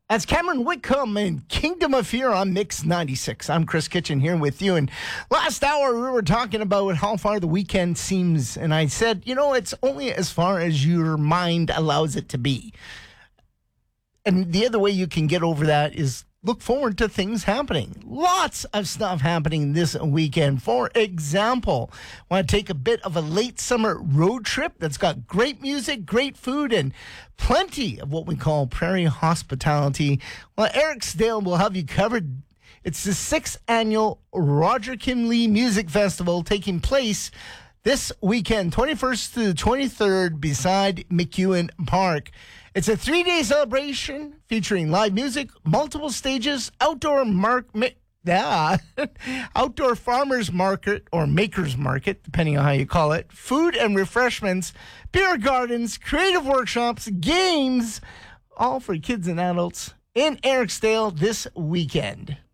That's Cameron Whitcomb and Kingdom of Fear on Mix 96. I'm Chris Kitchen here with you. And last hour, we were talking about how far the weekend seems. And I said, it's only as far as your mind allows it to be. And the other way you can get over that is look forward to things happening. Lots of stuff happening this weekend. For example, I want to take a bit of a late summer road trip that's got great music, great food, and plenty of what we call prairie hospitality. Well, Ericsdale will have you covered. It's the 6th annual Roger Kinley Music Festival taking place this weekend, 21st to the 23rd, beside McEwen Park. It's a 3-day celebration featuring live music, multiple stages, outdoor farmers market or makers market, depending on how you call it, food and refreshments, beer gardens, creative workshops, games, all for kids and adults in Ericsdale this weekend.